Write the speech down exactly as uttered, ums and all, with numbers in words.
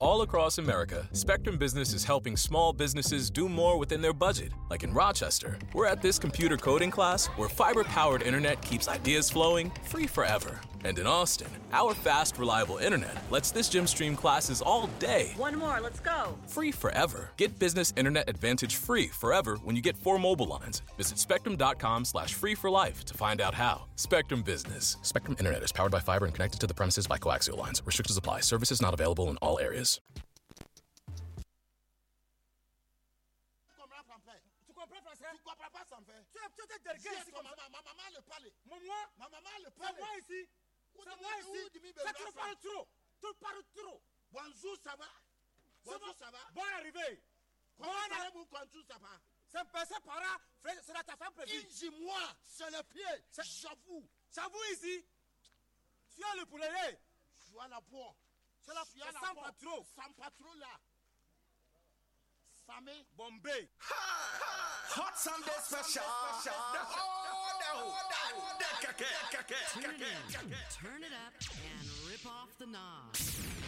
All across America, Spectrum Business is helping small businesses do more within their budget. Like in Rochester, we're at this computer coding class where fiber-powered internet keeps ideas flowing free forever. And in Austin, our fast, reliable internet lets this gym stream classes all day. One more, let's go. Free forever. Get Business Internet Advantage free forever when you get four mobile lines. Visit spectrum.com slash free for life to find out how. Spectrum Business. Spectrum Internet is powered by fiber and connected to the premises by coaxial lines. Restrictions apply. Services not available in all areas. Tu comprends français? Tu comprends pas ça en fait? Tu as peut-être des regrets ici comme ça. Ma maman le parle. Moi? Ma maman le parle. C'est moi ici. C'est moi ici. Ça tu parles trop. Tu parles trop. Bonjour, ça va? Bonjour, ça va? Bon arrivé. Comment allez-vous quand tout ça va? C'est passé par là. C'est là ta femme prévue. Dis-moi, c'est le pied. J'avoue. J'avoue ici. Tu as le poulet. Je suis à la peau. C'est la sans patron. Sans patron là. Samé Bombay. Hot Sunday special. Turn it up and rip off the knob.